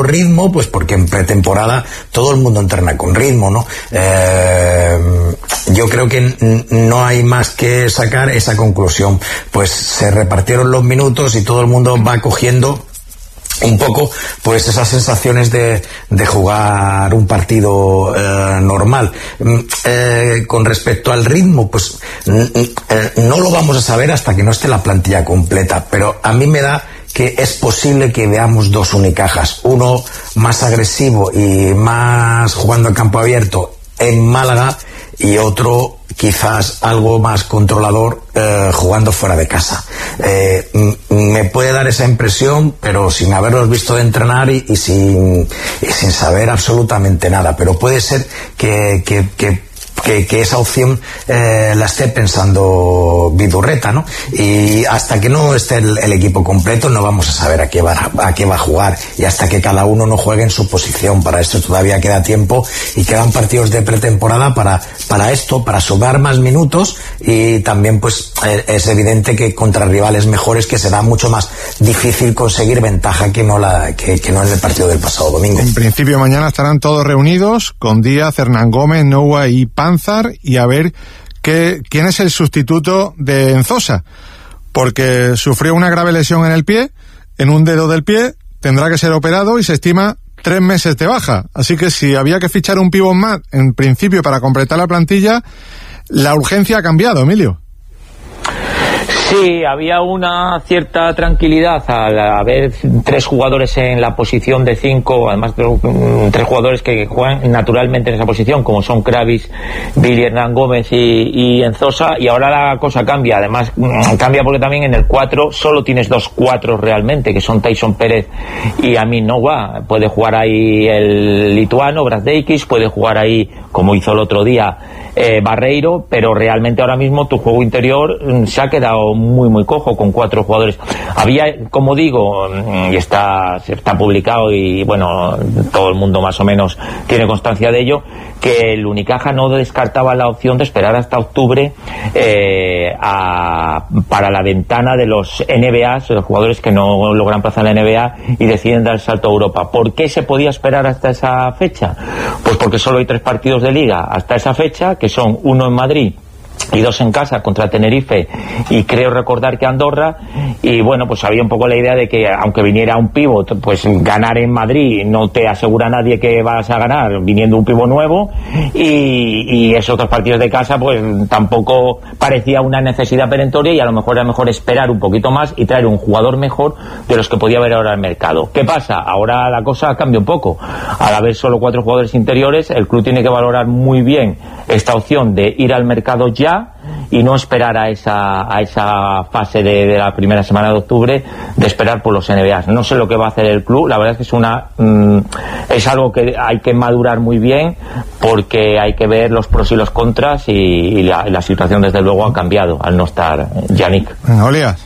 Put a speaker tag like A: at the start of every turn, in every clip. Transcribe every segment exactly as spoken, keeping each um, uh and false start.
A: ritmo, pues porque en pretemporada todo el mundo entrena con ritmo, ¿no? Eh, yo creo que n- no hay más que sacar esa conclusión. Pues se repartieron los minutos y todo el mundo va cogiendo un poco pues esas sensaciones de, de jugar un partido eh, normal. Eh, con respecto al ritmo, pues eh, no lo vamos a saber hasta que no esté la plantilla completa, pero a mí me da que es posible que veamos dos Unicajas, uno más agresivo y más jugando a campo abierto en Málaga y otro quizás algo más controlador eh, jugando fuera de casa. Eh, m- me puede dar esa impresión, pero sin haberlos visto de entrenar y, y, sin, y sin saber absolutamente nada. Pero puede ser que, que, que Que, que esa opción eh, la esté pensando Vidurreta, ¿no? Y hasta que no esté el, el equipo completo no vamos a saber a qué va a qué va a jugar, y hasta que cada uno no juegue en su posición. Para esto todavía queda tiempo y quedan partidos de pretemporada para para esto, para sumar más minutos, y también pues eh, es evidente que contra rivales mejores que será mucho más difícil conseguir ventaja que no la que, que no en el partido del pasado domingo.
B: En principio mañana estarán todos reunidos con Díaz, Hernán Gómez, Noua y Panzar, y a ver qué, quién es el sustituto de Enzosa, porque sufrió una grave lesión en el pie, en un dedo del pie, tendrá que ser operado y se estima tres meses de baja. Así que si había que fichar un pívot más, en principio para completar la plantilla, la urgencia ha cambiado, Emilio.
C: Sí, había una cierta tranquilidad al haber tres jugadores en la posición de cinco, además de tres jugadores que juegan naturalmente en esa posición, como son Kravis, Billy, Hernán Gómez y, y Enzosa, y ahora la cosa cambia. Además cambia porque también en el cuatro solo tienes dos cuatros realmente, que son Tyson Pérez y Amin Noua. Puede jugar ahí el lituano Brazdeikis, puede jugar ahí, como hizo el otro día, eh, Barreiro, pero realmente ahora mismo tu juego interior mm, se ha quedado muy muy cojo con cuatro jugadores. Había, como digo, y está está publicado y bueno, todo el mundo más o menos tiene constancia de ello, que el Unicaja no descartaba la opción de esperar hasta octubre eh, a, para la ventana de los N B A, los jugadores que no logran plaza en la N B A y deciden dar el salto a Europa. ¿Por qué se podía esperar hasta esa fecha? Pues porque solo hay tres partidos de liga hasta esa fecha, que son uno en Madrid y dos en casa contra Tenerife y creo recordar que Andorra, y bueno, pues había un poco la idea de que aunque viniera un pívot, pues ganar en Madrid no te asegura a nadie que vas a ganar viniendo un pívot nuevo, y, y esos otros partidos de casa pues tampoco parecía una necesidad perentoria, y a lo mejor era mejor esperar un poquito más y traer un jugador mejor de los que podía haber ahora en el mercado. ¿Qué pasa? Ahora la cosa cambia un poco. Al haber solo cuatro jugadores interiores, el club tiene que valorar muy bien esta opción de ir al mercado ya y no esperar a esa a esa fase de, de la primera semana de octubre, de esperar por los N B A. No sé lo que va a hacer el club, la verdad es que es una mm, es algo que hay que madurar muy bien, porque hay que ver los pros y los contras, y, y, la, y la situación desde luego ha cambiado al no estar Yannick.
B: Olias.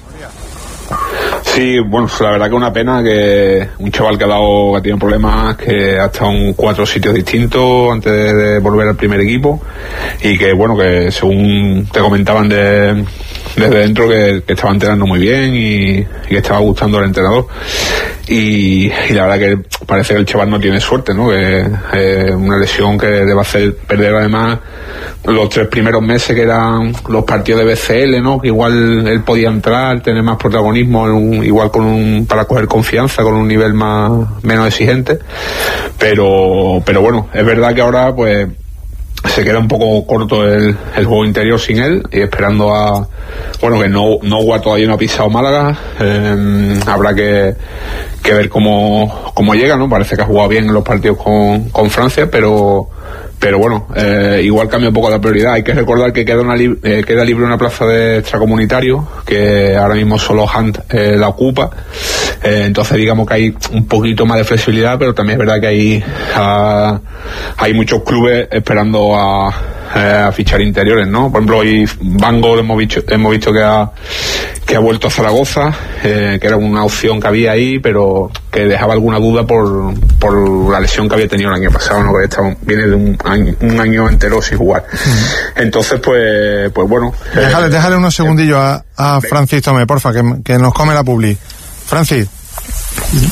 D: Sí, bueno, la verdad que una pena que un chaval que ha dado, que ha tenido problemas, que ha estado en cuatro sitios distintos antes de, de volver al primer equipo, y que bueno, que según te comentaban de, desde dentro que, que estaba entrenando muy bien y, y que estaba gustando al entrenador, y, y la verdad que parece que el chaval no tiene suerte, ¿no? Que es eh, una lesión que le va a hacer perder además los tres primeros meses que eran los partidos de B C L, ¿no? Que igual él podía entrar, tener más protagonismo, un, igual con un, para coger confianza, con un nivel más menos exigente, pero pero bueno, es verdad que ahora pues se queda un poco corto el, el juego interior sin él, y esperando a, bueno, que no Noua todavía no ha pisado Málaga, eh, habrá que, que ver cómo, cómo llega, ¿no? Parece que ha jugado bien en los partidos con, con Francia, pero pero bueno, eh, igual cambia un poco la prioridad. Hay que recordar que queda, una li- eh, queda libre una plaza de extracomunitario, que ahora mismo solo Hunt eh, la ocupa, eh, entonces digamos que hay un poquito más de flexibilidad, pero también es verdad que hay a, hay muchos clubes esperando a, a fichar interiores, ¿no? Por ejemplo, hoy Van Gogh hemos visto, hemos visto que ha que ha vuelto a Zaragoza, eh, que era una opción que había ahí, pero que dejaba alguna duda por, por la lesión que había tenido el año pasado, ¿no? Que estaba, viene de un año, un año entero sin jugar. Uh-huh. Entonces, pues, pues bueno.
B: Déjale,
D: eh,
B: déjale unos segundillos a, a Francis Tomé, porfa, que, que nos come la publi. Francis.